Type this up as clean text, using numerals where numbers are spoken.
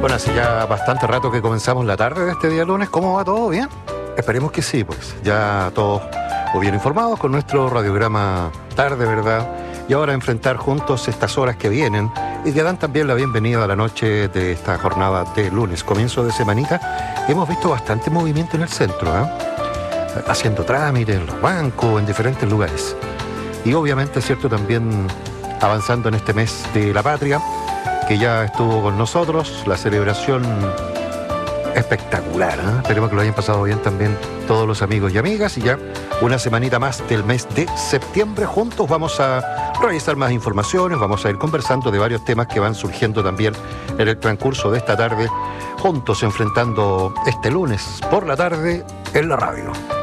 Bueno, hace ya bastante rato que comenzamos la tarde de este día lunes. ¿Cómo va todo? ¿Bien? Esperemos que sí, pues. Ya todos muy bien informados con nuestro radiograma tarde, ¿verdad? Y ahora enfrentar juntos estas horas que vienen y que dan también la bienvenida a la noche de esta jornada de lunes, comienzo de semanita. Hemos visto bastante movimiento en el centro, haciendo trámites en los bancos, en diferentes lugares. Y obviamente, es cierto, también avanzando en este mes de la patria, que ya estuvo con nosotros, la celebración espectacular, Esperemos que lo hayan pasado bien también todos los amigos y amigas, y ya una semanita más del mes de septiembre. Juntos vamos a revisar más informaciones, vamos a ir conversando de varios temas que van surgiendo también en el transcurso de esta tarde, juntos enfrentando este lunes por la tarde en la radio.